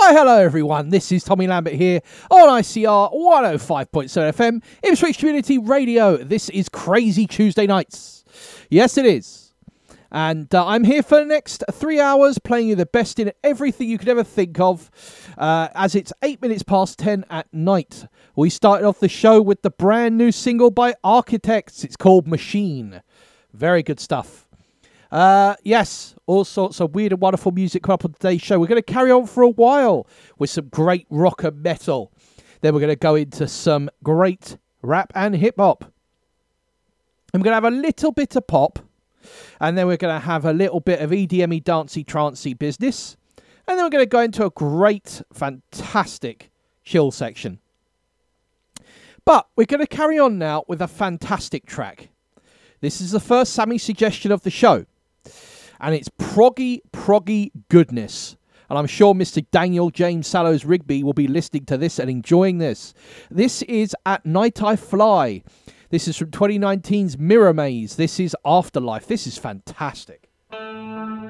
Why, hello everyone, this is Tommy Lambert here on ICR 105.7 FM, Ipswich Community Radio. This is Crazy Tuesday Nights. Yes, it is. And I'm here for the next 3 hours, playing you the best in everything you could ever think of, as it's 8 minutes past 10 at night. We started off the show with the brand new single by Architects. It's called Machine. Very good stuff. Yes, all sorts of weird and wonderful music come up on today's show. We're going to carry on for a while with some great rock and metal. Then we're going to go into some great rap and hip-hop. And we're going to have a little bit of pop. And then we're going to have a little bit of EDM-y, dancey, trancey business. And then we're going to go into a great, fantastic chill section. But we're going to carry on now with a fantastic track. This is the first Sammy suggestion of the show. And it's proggy goodness. And I'm sure Mr. Daniel James Sallows Rigby will be listening to this and enjoying this. This is At Night I Fly. This is from 2019's Mirror Maze. This is Afterlife. This is fantastic.